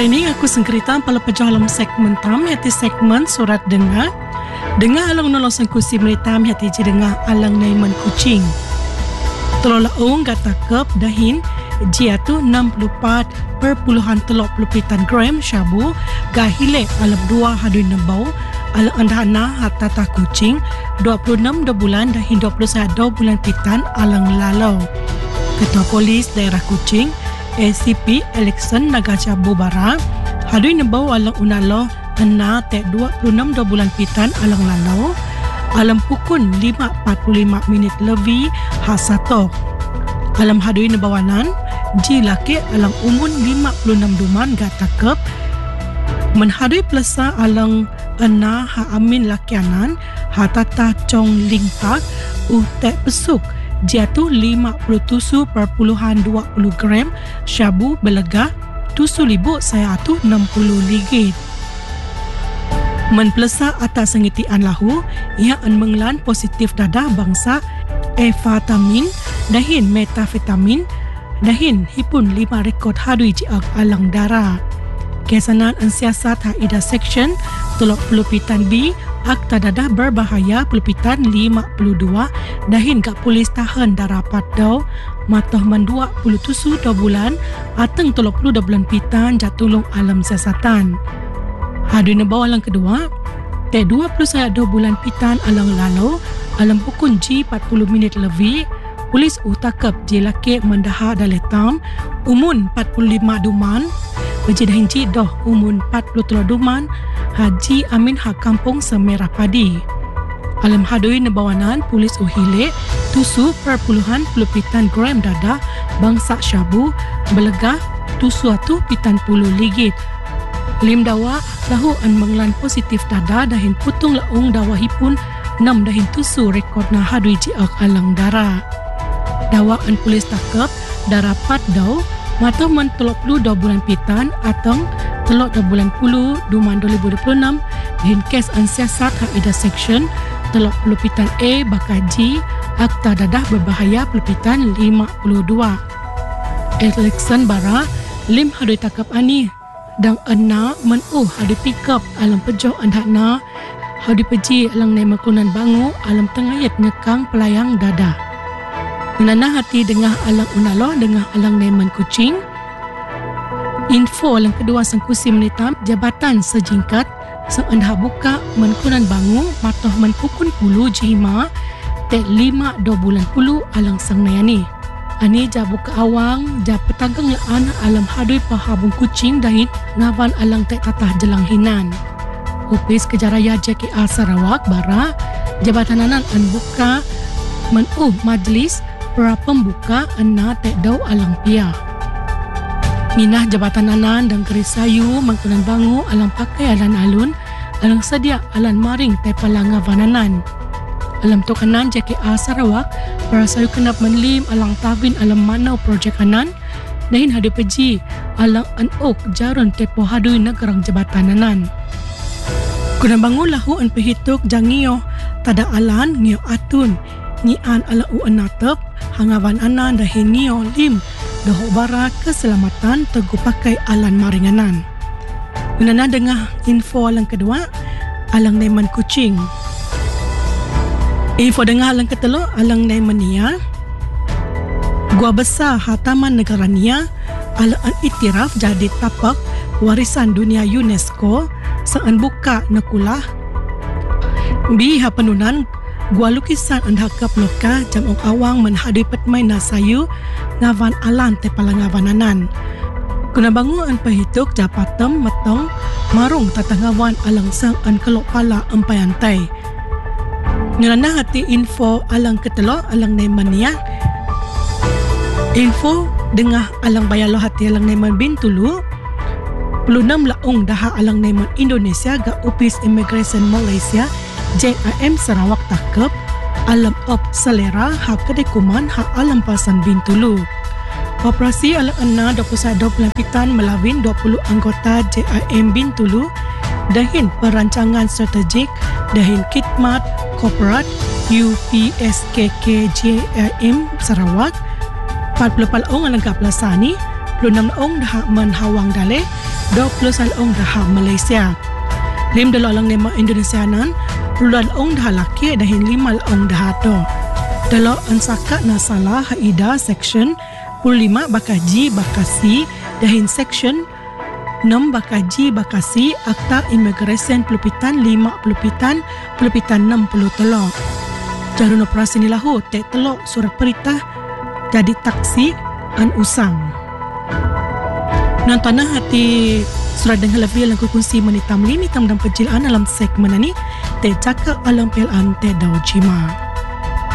Hari ini aku sengkerita pala pejalam segmen tam hati segmen surat dengar. Dengar alang nolosan kusi meritam hati je dengar alang naiman kucing. Telola ong gata kep dahin jia tu 64.30 gram syabu gahile alam 2 hadui nembau alang andhana hatata kucing 26 bulan dahin 21 bulan pitan alang lalau. Ketua Polis Daerah Kuching ACP Alexan Nagacha Bubara hadui nembau alang unalo ena tek 26 bulan pitan alang lalau alam pukun 5.45 minit lebih hasato alam hadui nebawanan ji laki alang umun 56 duman gata kep menhadui pelasa alang ena ha amin lakianan hatata chong lingpak tek pesuk jatuh 57.20 gram syabu belegah tusu libuk saya atuh 60 ligit. Menpelesa atas sengitian lahu ia mengelan positif dadah bangsa efatamin dahin metafetamin dahin hipun 5 rekod hadui jiak alang darah. Kesanan ansiasat haida section 30 pitan B Akta dadah berbahaya pelupitan 52 dahin gak polis tahan darapat dau matoh man 27 bulan ateng 30 bulan pitan jatulung alam siasatan. Hadui nebawa alang kedua te 21 bulan pitan alang lalu alam pukun G 40 minit lebih polis utakap je laki mendaha daletam umun 45 duman berjedahin ji doh umun 43 duman Haji Amin Hak Kampung Semerah Padi. Alam hadui nebawanan polis uhile tusu perpuluhan pelupitan gram dadah bangsa syabu belegah tusu atu pitan puluh ligit. Lim dawa lahu an mengelan positif dadah dahin putung laung dawahipun 6 dahin tusu rekod na hadui jiak alang darah. Dawaan polis takap darapat dau mata man 32 bulan pitan atang telok 2 bulan puluh duman 2026 din kes ansiasat haida section telok pelupitan A bakaji akta dadah berbahaya pelupitan 52 election bara lim hadui takap ani dang ena menuh hadui pikap alam pejoh andhana hadui peji alang nai makunan bangu alam tengayat ngekang pelayang dadah menana hati dengah alang unalo dengah alang naiman kucing. Info alang kedua sengkusi menitam jabatan sejingkat seendha buka menkunan bangu matoh menpukun pulu jihima tek 5 bulan pulu alang sang nayani. Ani ja buka awang ja petagang laan alam hadui pahabung kucing dahin ngawan alang tek tatah jelang hinan. Opis Kejaraya JKA Sarawak bara jabatan anan an buka menuh majlis pra pembuka ena tek dau alang pia. Minah jabatan anan dan keris sayu mangkunan bangu alang pakai alan alun alang sedia alan maring tepalanga vananan. Alam tokanan JKA Sarawak para sayu kenap menlim alang tawin alam manau projek anan dahin hadui peji alang anok jarun tepo hadui negerang jabatan anan. Kunan bangu lahu an pehituk jangio tada alan ngio atun nyian ala u anatep hangawan anan dahin ngio lim dohok bara keselamatan teguh pakai alan maringanan. Menana dengah info alang kedua alang naiman kucing. Info dengah alang ketelo alang naiman nia. Gua besar Hataman Negara Nia alang iktiraf jadi tapak warisan dunia UNESCO sean buka nekulah bi hapenunan gua lukisan andhakap loka jamong awang menhadui petmai nasayu ngawan alan tepalang ngawananan. Kuna bangu an pahituk japatem metong marung tatah ngawan alang sang an kelok pala empayantai. Ngelana hati info alang ketelo alang naimania. Info dengah alang bayalo hati alang naiman Bintulu 26 laung daha alang naiman Indonesia ga Upis Immigration Malaysia JIM Sarawak takep alam op selera hak kedekuman hak alam pasan Bintulu. Operasi alam ena 21 bulan pitan melawin 20 anggota JIM Bintulu dahin perancangan strategik dahin khidmat korporat UPSKK JIM Sarawak 40 palong alang kaplasani 26 dah menhawang daleh 20 salong dah Malaysia. 5 dalang nema Indonesia nan 10 dalang dah laki dahin 5 dalang dah do. Dalam ansaka nasalah haida section 15 bakaji bakasi dahin section 6 bakaji bakasi akta immigration pelupitan 5 pelupitan 60 telok. Jarun operasi ni lahu tek telok surat perintah jadi taksi an usang. Nantana hati surat dengan lebih lang kunci menitam lini tam dan pejilan alam segmen ni te cakap alam pelan te dau jima.